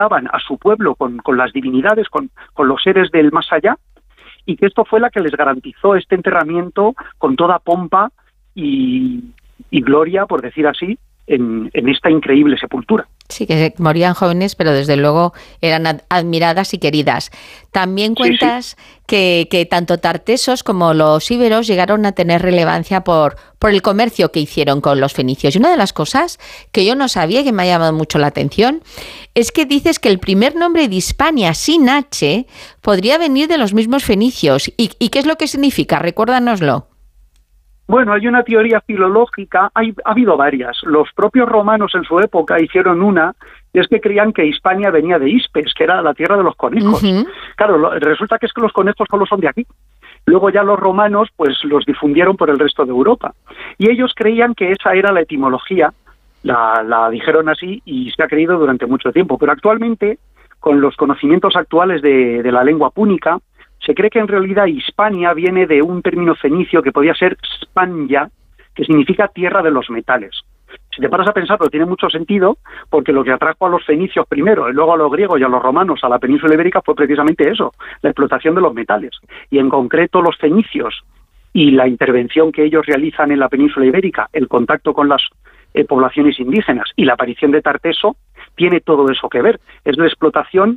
conectaban a su pueblo con las divinidades, con los seres del más allá, y que esto fue la que les garantizó este enterramiento con toda pompa y gloria, por decir así, en esta increíble sepultura. Sí, que morían jóvenes, pero desde luego eran admiradas y queridas. También cuentas que tanto tartesos como los íberos llegaron a tener relevancia por el comercio que hicieron con los fenicios. Y una de las cosas que yo no sabía y que me ha llamado mucho la atención es que dices que el primer nombre de Hispania sin H podría venir de los mismos fenicios. ¿Y qué es lo que significa? Recuérdanoslo. Bueno, hay una teoría filológica, ha habido varias. Los propios romanos en su época hicieron una, y es que creían que Hispania venía de Hispes, que era la tierra de los conejos. Uh-huh. Claro, resulta que es que los conejos solo son de aquí. Luego ya los romanos pues los difundieron por el resto de Europa. Y ellos creían que esa era la etimología, la dijeron así y se ha creído durante mucho tiempo. Pero actualmente, con los conocimientos actuales de la lengua púnica, se cree que en realidad Hispania viene de un término fenicio que podía ser Spanja, que significa tierra de los metales. Si te paras a pensarlo, tiene mucho sentido, porque lo que atrajo a los fenicios primero, y luego a los griegos y a los romanos a la península ibérica fue precisamente eso, la explotación de los metales. Y en concreto los fenicios y la intervención que ellos realizan en la península ibérica, el contacto con las poblaciones indígenas y la aparición de Tarteso, tiene todo eso que ver. Es la explotación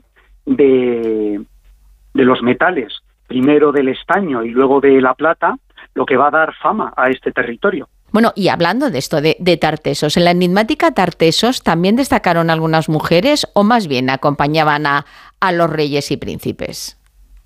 de los metales, primero del estaño y luego de la plata, lo que va a dar fama a este territorio. Bueno, y hablando de esto de tartesos, en la enigmática Tartesos también destacaron algunas mujeres o más bien acompañaban a los reyes y príncipes.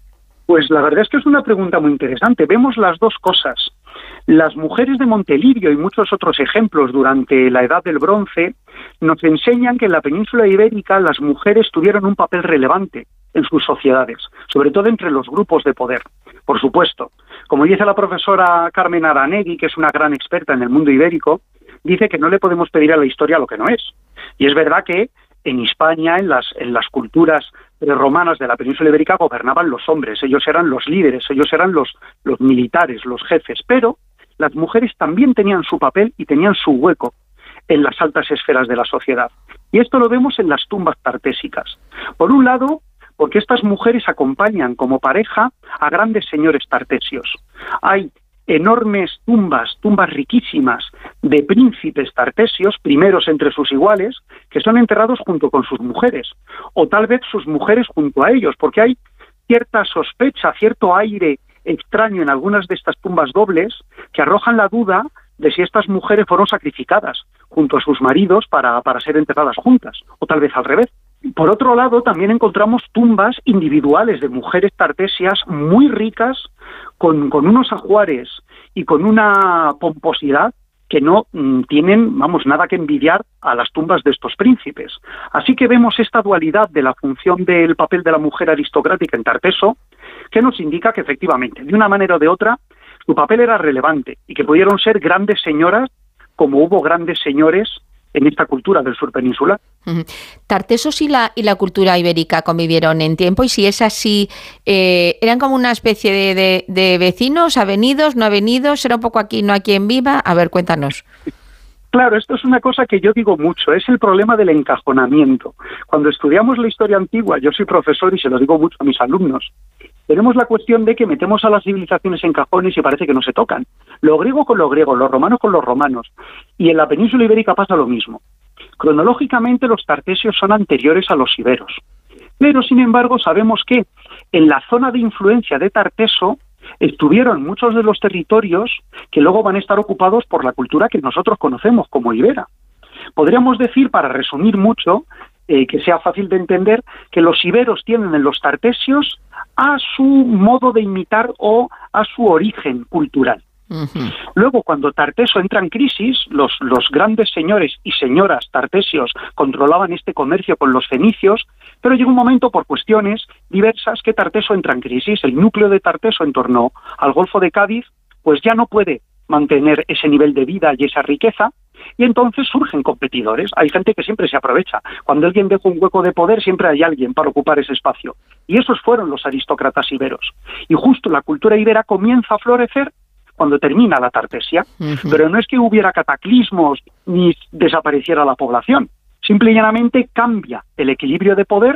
Pues la verdad es que es una pregunta muy interesante. Vemos las dos cosas. Las mujeres de Montelirio y muchos otros ejemplos durante la Edad del Bronce nos enseñan que en la península ibérica las mujeres tuvieron un papel relevante en sus sociedades, sobre todo entre los grupos de poder. Por supuesto, como dice la profesora Carmen Aranegui, que es una gran experta en el mundo ibérico, dice que no le podemos pedir a la historia lo que no es. Y es verdad que en Hispania, en las culturas romanas de la península ibérica, gobernaban los hombres, ellos eran los líderes, ellos eran los militares, los jefes, pero las mujeres también tenían su papel y tenían su hueco en las altas esferas de la sociedad. Y esto lo vemos en las tumbas tartésicas. Por un lado, porque estas mujeres acompañan como pareja a grandes señores tartesios. Hay enormes tumbas riquísimas de príncipes tartesios, primeros entre sus iguales, que son enterrados junto con sus mujeres, o tal vez sus mujeres junto a ellos, porque hay cierta sospecha, cierto aire extraño en algunas de estas tumbas dobles que arrojan la duda de si estas mujeres fueron sacrificadas junto a sus maridos para ser enterradas juntas, o tal vez al revés. Por otro lado, también encontramos tumbas individuales de mujeres tartesias muy ricas, con unos ajuares y con una pomposidad que no tienen, nada que envidiar a las tumbas de estos príncipes. Así que vemos esta dualidad de la función del papel de la mujer aristocrática en Tarteso, que nos indica que efectivamente, de una manera o de otra, su papel era relevante y que pudieron ser grandes señoras como hubo grandes señores en esta cultura del sur peninsular. Tartesos y la cultura ibérica convivieron en tiempo, y si es así, ¿eran como una especie de vecinos, avenidos, no avenidos? ¿Era un poco aquí, no aquí en viva? A ver, cuéntanos. Claro, esto es una cosa que yo digo mucho, es el problema del encajonamiento. Cuando estudiamos la historia antigua, yo soy profesor y se lo digo mucho a mis alumnos, tenemos la cuestión de que metemos a las civilizaciones en cajones y parece que no se tocan. Lo griego con lo griego, los romanos con los romanos. Y en la península ibérica pasa lo mismo. Cronológicamente los tartesios son anteriores a los iberos. Pero, sin embargo, sabemos que en la zona de influencia de Tarteso estuvieron muchos de los territorios que luego van a estar ocupados por la cultura que nosotros conocemos como ibera. Podríamos decir, para resumir mucho, que sea fácil de entender, que los iberos tienen en los tartesios a su modo de imitar o a su origen cultural. Uh-huh. Luego, cuando Tarteso entra en crisis, los grandes señores y señoras tartesios controlaban este comercio con los fenicios, pero llega un momento, por cuestiones diversas, que Tarteso entra en crisis. El núcleo de Tarteso en torno al Golfo de Cádiz pues ya no puede mantener ese nivel de vida y esa riqueza, y entonces surgen competidores. Hay gente que siempre se aprovecha. Cuando alguien deja un hueco de poder, siempre hay alguien para ocupar ese espacio. Y esos fueron los aristócratas iberos. Y justo la cultura ibera comienza a florecer cuando termina la Tartesia. Uh-huh. Pero no es que hubiera cataclismos ni desapareciera la población. Simple y llanamente cambia el equilibrio de poder